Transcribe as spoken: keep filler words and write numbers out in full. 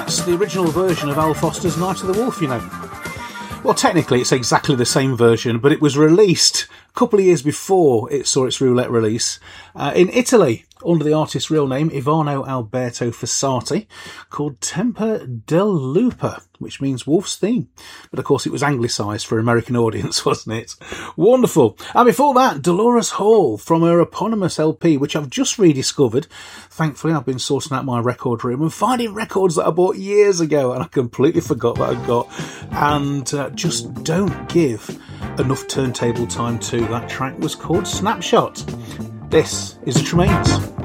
that's the original version of Al Foster's Night of the Wolf, you know. Well, technically it's exactly the same version, but it was released a couple of years before it saw its roulette release uh, in Italy under the artist's real name, Ivano Alberto Fossati, called Temper del Lupo, which means wolf's theme. But of course it was anglicised for an American audience, wasn't it? Wonderful. And before that, Dolores Hall from her eponymous L P, which I've just rediscovered. Thankfully, I've been sorting out my record room and finding records that I bought years ago and I completely forgot that I'd got. And uh, just don't give enough turntable time to. That track was called Snapshot. This is the Tremaines.